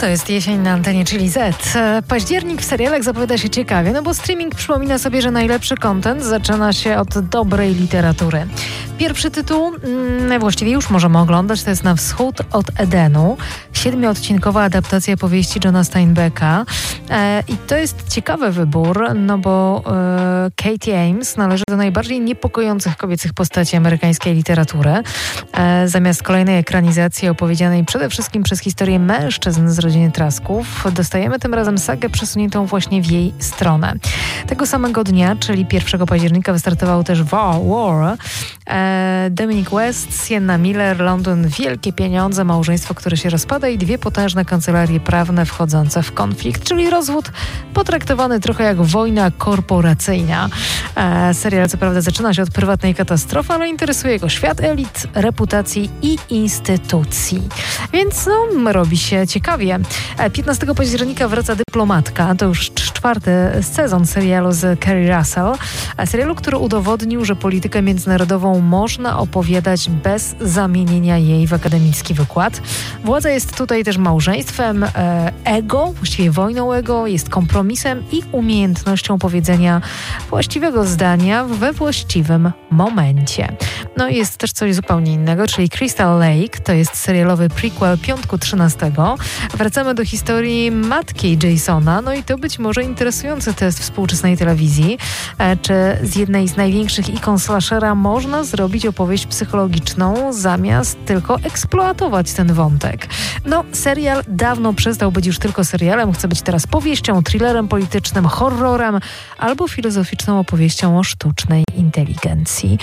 To jest jesień na antenie Chili Z. Październik w serialach zapowiada się ciekawie, no bo streaming przypomina sobie, że najlepszy content zaczyna się od dobrej literatury. Pierwszy tytuł, właściwie już możemy oglądać, to jest Na wschód od Edenu. 7-odcinkowa adaptacja powieści Johna Steinbecka. I to jest ciekawy wybór, no bo Katie Ames należy do najbardziej niepokojących kobiecych postaci amerykańskiej literatury. Zamiast kolejnej ekranizacji opowiedzianej przede wszystkim przez historię mężczyzn z rodziny Trasków, dostajemy tym razem sagę przesuniętą właśnie w jej stronę. Tego samego dnia, czyli 1 października, wystartował też War. Dominic West, Sienna Miller, Londyn, wielkie pieniądze, małżeństwo, które się rozpada i dwie potężne kancelarie prawne wchodzące w konflikt, czyli rozwód potraktowany trochę jak wojna korporacyjna. Serial co prawda zaczyna się od prywatnej katastrofy, ale interesuje go świat elit, reputacji i instytucji. Więc robi się ciekawie. 15 października wraca Dyplomatka. To już 4. sezon serialu z Kerry Russell. Serialu, który udowodnił, że politykę międzynarodową można opowiadać bez zamienienia jej w akademicki wykład. Władza jest tutaj też małżeństwem ego, właściwie wojną ego, jest kompromisem i umiejętnością powiedzenia właściwego zdania we właściwym momencie. No i jest też coś zupełnie innego, czyli Crystal Lake, to jest serialowy prequel Piątku 13. Wracamy do historii matki Jasona, no i to być może interesujący test współczesnej telewizji. Czy z jednej z największych ikon slashera można zrobić opowieść psychologiczną, zamiast tylko eksploatować ten wątek? No, serial dawno przestał być już tylko serialem, chce być teraz powieścią, thrillerem politycznym, horrorem albo filozoficzną opowieścią o sztucznej inteligencji.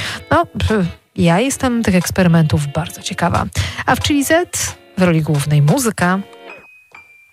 Ja jestem tych eksperymentów bardzo ciekawa. A w Chili Z w roli głównej muzyka